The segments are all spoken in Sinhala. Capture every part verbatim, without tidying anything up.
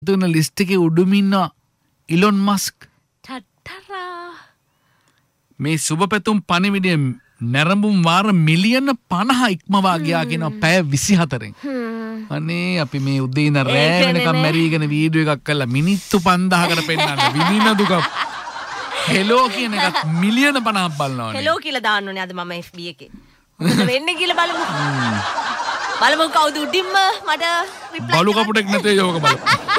තුන ලිස්ට් එකේ උඩුම ඉන්න ඉලොන් මස්ක්. ටටරා. මේ සුබපැතුම් පණිවිඩය නැරඹුම් වාර මිලියන පනහ ඉක්මවා ගියා කියන පැය විසිහතරෙන්. අනේ අපි මේ උදේ ඉඳන් රෑ වෙනකම් මැරීගෙන වීඩියෝ එකක් කළා මිනිත්තු පන්දාහකට පෙන්නන්න විඳින දුක. හෙලෝ කියන එකත් මිලියන පනහක් බලනවානේ. හෙලෝ කියලා දාන්න ඕනේ අද මම එෆ් බී එකේ. මොකද වෙන්නේ කියලා බලමු. බලමු කවුද උඩින්ම මට රිප්ලයි බලු කපුටෙක් නැතේ යෝක බලමු.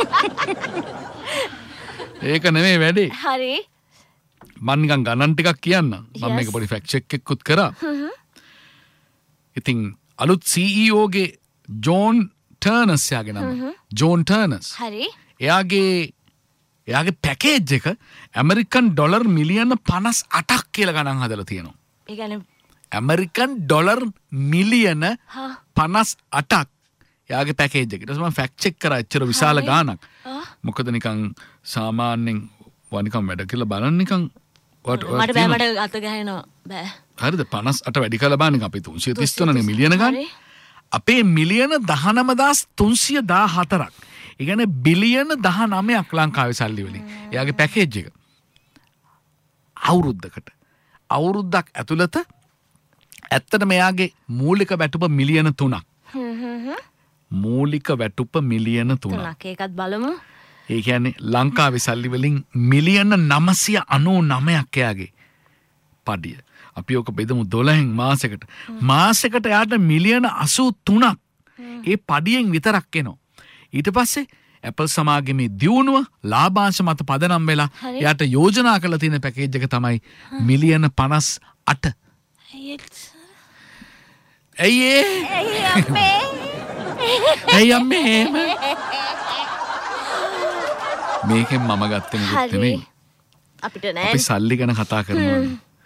ඒක නෙමෙයි වැඩේ. හරි. මම නිකන් ගණන් ටිකක් කියන්න. මම මේක පොඩි ෆැක්ට් චෙක් එකකුත් කරා. ඉතින් අලුත් සී ඊ ඕ ගේ ජෝන් ටර්නර්ස් යාගේ නම. ජෝන් ටර්නර්ස්. හරි. එයාගේ එයාගේ පැකේජ් එක ඇමරිකන් ඩොලර් මිලියන පනස් අටක් කියලා ගණන් හදලා තියෙනවා. ඒ කියන්නේ ඇමරිකන් ඩොලර් මිලියන පනස් අටක් එයාගේ පැකේජ් එක. ඊට පස්සේ මම ෆැක්ට් චෙක් කරා එච්චර විශාල ගාණක්. මොකද නිකන් සාමාන්‍යයෙන් වනිකම් වැඩ කියලා බලන්න නිකන් මට බෑ මට අත ගහනවා බෑ. හරිද පනස් අට වැඩි කළා බලන්න අපි තුන්සිය තිස් තුන නේ මිලියන ගන්න. අපේ මිලියන දහනවය හදාස් තුන්සිය දාහතරක්. ඒ කියන්නේ බිලියන දහනවයක් ලංකාවේ සල්ලි වලින්. එයාගේ පැකේජ් එක. අවුරුද්දකට. අවුරුද්දක් ඇතුළත ඇත්තටම එයාගේ මූලික වැටුප මිලියන තුනක්. මූලික වැටුප මිලියන තුනක්. තුනක් ඒකත් බලමු. ඒ කියන්නේ ලංකාවේ සල්ලි වලින් මිලියන නවසිය අනූ නවයක් එයාගේ පඩිය. අපි ඔක බෙදමු දොළහෙන් මාසෙකට. මාසෙකට එයාට මිලියන අසූ තුනක් ඒ පඩියෙන් විතරක් එනවා. ඊට පස්සේ Apple සමාගමේ දියුණුව ලාභාංශ මත පදනම් වෙලා එයාට යෝජනා කරලා තියෙන පැකේජ් එක තමයි මිලියන පනස් අට. ඇයි ඒ? ඇයි අම්මේ? ඇයි අම්මේ? මේකෙන් මම ගත්තේ මොකද නෙමෙයි. අපිට නෑ. අපි සල්ලි ගැන කතා කරනවා.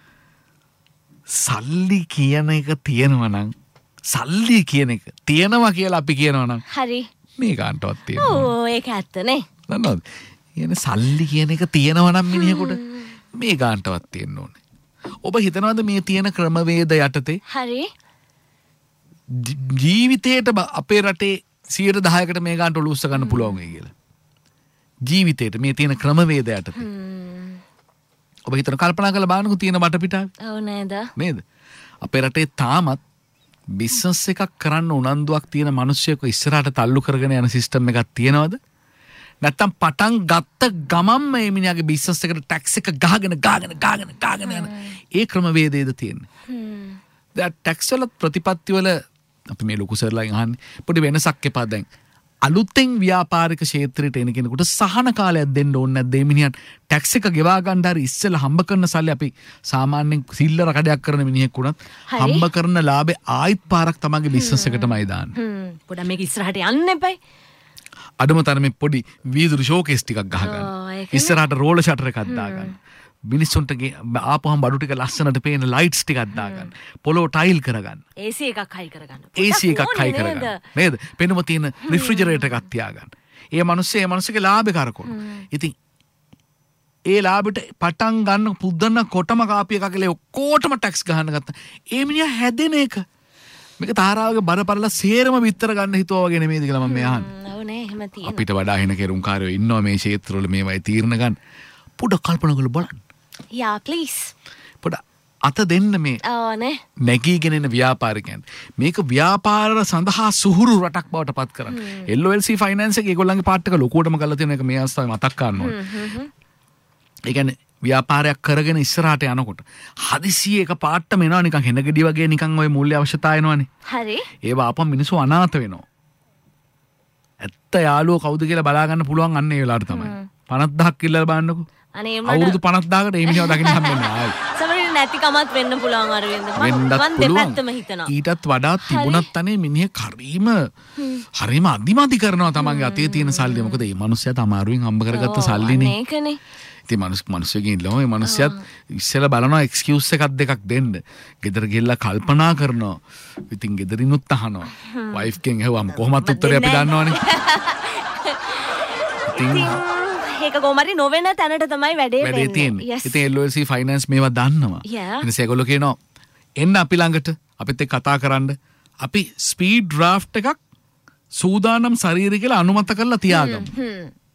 සල්ලි කියන එක තියෙනවා නම් සල්ලි කියන එක තියෙනවා කියලා අපි කියනවා නම් හරි. මේ කාන්ටවත් තියෙනවා. ඕ ඒක ඇත්තනේ. දන්නවද? කියන්නේ සල්ලි කියන එක තියෙනවා නම් මිනිහෙකුට මේ කාන්ටවත් තියෙන්න ඕනේ. ඔබ හිතනවාද මේ තියෙන ක්‍රමවේද යටතේ හරි ජීවිතේට අපේ රටේ සියයට දහයකට මේ ගානට ඔලුස්ස ගන්න පුළුවන් වෙයි කියලා. ජීවිතේට මේ තියෙන ක්‍රමවේද යටතේ. ඔබ හිතන කල්පනා කරලා බලන්නකෝ තියෙන වටපිටාව. ඔව් නේද? නේද? අපේ රටේ තාමත් බිස්නස් එකක් කරන්න උනන්දුවක් තියෙන මිනිස්සුයෙක් ඉස්සරහට තල්ලු කරගෙන යන සිස්ටම් එකක් තියෙනවද? නැත්තම් පටන් ගත්ත ගමන්ම මේ මිනිහාගේ බිස්නස් එකට ටැක්ස් එක ගහගෙන ගහගෙන ගහගෙන ගහගෙන යන ඒ ක්‍රමවේදයේද තියෙන්නේ. හ්ම්. දැන් ටැක්ස් වල ප්‍රතිපත්ති වල අපි මේ ලොකු සර්ලාගෙන් අහන්නේ පොඩි වෙනසක් එපා දැන්. අලුතෙන් ව්‍යාපාරික ක්ෂේත්‍රයට එන කෙනෙකුට සහන කාලයක් දෙන්න ඕනේ නැද්ද? මේ මිනිහන් ටැක්ස් එක ගෙවා ගන්න හරි ඉස්සෙල්ලා හම්බ කරන සල්ලි අපි සාමාන්‍යයෙන් සිල්ලර කඩයක් කරන මිනිහෙක් වුණත් හම්බ කරන ලාභේ ආයිත් පාරක් තමන්ගේ බිස්නස් එකටමයි දාන්නේ. හ්ම්. පොඩ්ඩක් මේක ඉස්සරහට යන්න එපයි. අඩුම තරමේ පොඩි වීදුරු ෂෝකේස් ටිකක් ගහගන්න. ඉස්සරහට රෝලර් ෂටර් එකක් දාගන්න. මිනිස්සුන්ට ආපුවම බඩු ටික ලස්සනට පේන ලයිට්ස් ටිකක් දාගන්න. පොළොව ටයිල් කරගන්න. ඒ සී එකක් හයි කරගන්න. ඒ සී එකක් හයි කරගන්න. නේද? පෙනුම තියෙන රිෆ්‍රිජරේටර් එකක් තියාගන්න. ඒ මිනිස්සේ ඒ මිනිස්සුගේ ලාභේ කරකවන. ඉතින් ඒ ලාභෙට පටන් ගන්න පුදන්න කොටම කාපි එකක් කියලා ඔක්කොටම ටැක්ස් ගහන්න ගත්තා. ඒ මිනිහා හැදෙන එක. මේක තාරාවගේ බරපතල සේරම විතර ගන්න හිතුවා වගේ නෙමෙයිද කියලා මම මේ අහන්නේ. ඔව් නේ එහෙම තියෙනවා. අපිට වඩා හින කෙරුම්කාරයෝ ඉන්නවා මේ ක්ෂේත්‍රවල මේවයි තීරණ ගන්න. පොඩ කල්පනා කරලා බලන්න. යා ප්ලීස්. පොඩ අත දෙන්න මේ ඕනේ. නැගීගෙන එන ව්‍යාපාරිකයන්. මේක ව්‍යාපාර සඳහා සුහුරු රටක් බවට පත් කරන්න. එල් ඔ එල් සී ෆයිනෑන්ස් එක ඒගොල්ලන්ගේ පාර්ට් එක ලොකුවටම කරලා තියෙන එක මේ අවස්ථාවේ මතක් ගන්න ඕනේ. ඒ කියන්නේ ව්‍යාපාරයක් කරගෙන ඉස්සරහට යනකොට හදිසියෙ එක පාට්ටම එනවා නිකන් හෙනගෙඩි වගේ නිකන් ওই මූල්‍ය අවශ්‍යතා එනවනේ. හරි. ඒව ආපම් මිනිස්සු අනාථ වෙනවා. ඇත්ත යාළුවෝ කවුද කියලා බලා ගන්න පුළුවන් අන්න ඒ වෙලාවට තමයි. පනස් දහසක් කියලා බලන්නකෝ. අනේ අවුරුදු පනස් දහසකට මේ මිනිහව දකින්න හම්බෙන්නේ ආයි. සමහරවිට නැතිකමත් වෙන්න පුළුවන් අරවින්ද. මම දෙපැත්තම හිතනවා. ඊටත් වඩා තිබුණත් අනේ මිනිහ කරීම හරීම අදිමදි කරනවා තමන්ගේ අතේ තියෙන සල්ලි. මොකද මේ මිනිස්සයාට අමාරුවෙන් හම්බ කරගත්ත සල්ලිනේ. මේකනේ. ඉතින් මනුස්ස මිනිස්සුගෙන් ඉල්ලනවා මේ මිනිස්සයත් ඉස්සෙල්ලා බලනවා එක්ස්කියුස් එකක් දෙකක් දෙන්න. ගෙදර ගිහලා කල්පනා කරනවා. ඉතින් ගෙදරිනුත් අහනවා. වයිෆ් කෙන් ඇහුවාම කොහොමත් උත්තරේ අපි දන්නවනේ. ඉතින් ඒක කොහමරි නොවෙන තැනට තමයි වැඩේ වැඩේ තියෙන්නේ. ඉතින් එල් ඔ එල් සී ෆයිනෑන්ස් මේවා දන්නවා. ඊට ඒගොල්ලෝ කියනවා එන්න අපි ළඟට අපිත් එක්ක කතා කරන්න. අපි ස්පීඩ් ඩ්‍රාෆ්ට් එකක් සූදානම් ශරීරය කියලා අනුමත කරලා තියාගමු.